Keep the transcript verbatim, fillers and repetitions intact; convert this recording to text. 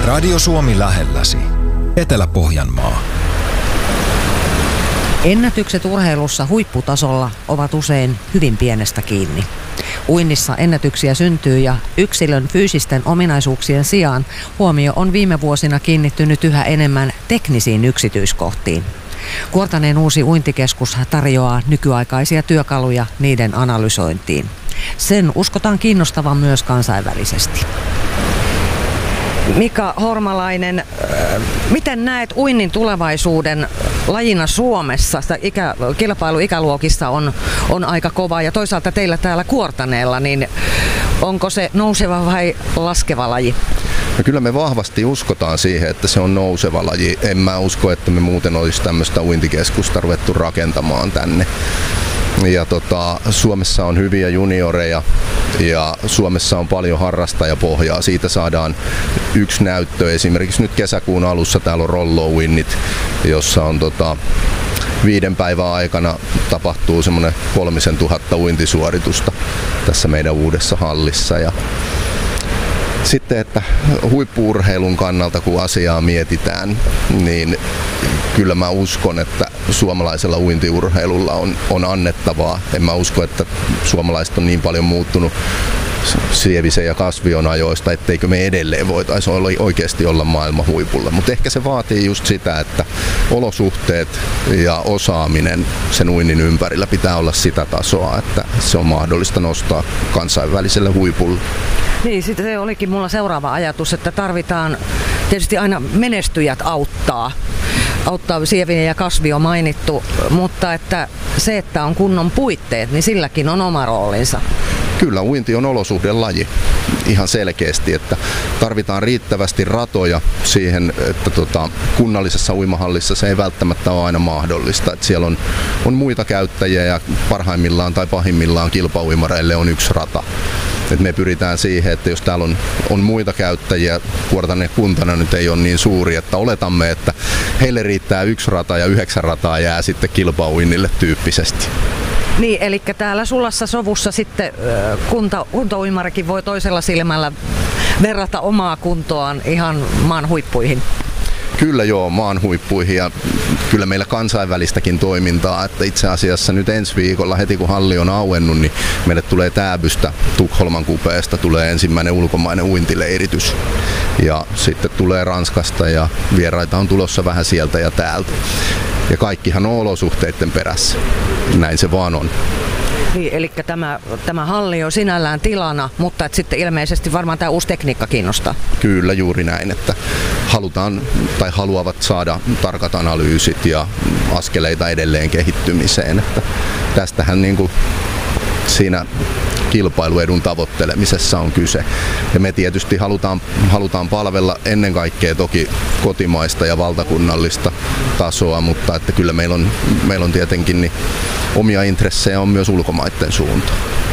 Radio Suomi lähelläsi. Etelä-Pohjanmaa. Ennätykset urheilussa huipputasolla ovat usein hyvin pienestä kiinni. Uinnissa ennätyksiä syntyy ja yksilön fyysisten ominaisuuksien sijaan huomio on viime vuosina kiinnittynyt yhä enemmän teknisiin yksityiskohtiin. Kuortaneen uusi uintikeskus tarjoaa nykyaikaisia työkaluja niiden analysointiin. Sen uskotaan kiinnostavan myös kansainvälisesti. Mika Hormalainen, miten näet uinnin tulevaisuuden lajina Suomessa? Ikä, kilpailu ikäluokissa on, on aika kova ja toisaalta teillä täällä Kuortaneella, niin onko se nouseva vai laskeva laji? No kyllä me vahvasti uskotaan siihen, että se on nouseva laji. En mä usko, että me muuten olisi tämmöistä uintikeskusta ruvettu rakentamaan tänne. Ja tota, Suomessa on hyviä junioreja ja Suomessa on paljon harrastajapohjaa. Siitä saadaan yksi näyttö. Esimerkiksi nyt kesäkuun alussa täällä on rollouinnit, jossa on tota, viiden päivän aikana tapahtuu semmoinen kolmisen tuhatta uintisuoritusta tässä meidän uudessa hallissa. Ja sitten, että huippu-urheilun kannalta, kun asiaa mietitään, niin kyllä mä uskon, että suomalaisella uintiurheilulla on, on annettavaa. En mä usko, että suomalaiset on niin paljon muuttunut Sievisen ja Kasvion ajoista, etteikö me edelleen voitaisiin oikeasti olla maailman huipulla. Mutta ehkä se vaatii just sitä, että olosuhteet ja osaaminen sen uinnin ympärillä pitää olla sitä tasoa, että se on mahdollista nostaa kansainväliselle huipulle. Niin, sitten se olikin mulla seuraava ajatus, että tarvitaan tietysti aina menestyjät auttaa. Auttaa Sievinen ja Kasvio mainittu, mutta että se, että on kunnon puitteet, niin silläkin on oma roolinsa. Kyllä, uinti on olosuhdelaji ihan selkeästi, että tarvitaan riittävästi ratoja siihen, että tota, kunnallisessa uimahallissa se ei välttämättä ole aina mahdollista. Että siellä on, on muita käyttäjiä ja parhaimmillaan tai pahimmillaan kilpauimareille on yksi rata. Et me pyritään siihen, että jos täällä on, on muita käyttäjiä, Kuortaneen kuntana nyt ei ole niin suuri, että oletamme, että heille riittää yksi rata ja yhdeksän rataa jää sitten kilpauinnille tyyppisesti. Niin, eli täällä sulassa sovussa sitten kunta, kuntouimarikin voi toisella silmällä verrata omaa kuntoaan ihan maan huippuihin. Kyllä joo, maan huippuihin ja kyllä meillä kansainvälistäkin toimintaa, että itse asiassa nyt ensi viikolla heti kun halli on auennut, niin meille tulee Tääbystä, Tukholman kupeesta tulee ensimmäinen ulkomainen uintileiritys ja sitten tulee Ranskasta ja vieraita on tulossa vähän sieltä ja täältä. Ja kaikkihan on olosuhteiden perässä, näin se vaan on. Niin, eli tämä, tämä halli on sinällään tilana, mutta että sitten ilmeisesti varmaan tämä uusi tekniikka kiinnostaa. Kyllä juuri näin, että halutaan tai haluavat saada tarkat analyysit ja askeleita edelleen kehittymiseen. Että tästähän niin kuin siinä kilpailuedun tavoittelemisessa on kyse. Ja me tietysti halutaan, halutaan palvella ennen kaikkea toki kotimaista ja valtakunnallista tasoa, mutta että kyllä meillä on, meillä on tietenkin niin omia intressejä on myös ulkomaiden suuntaan.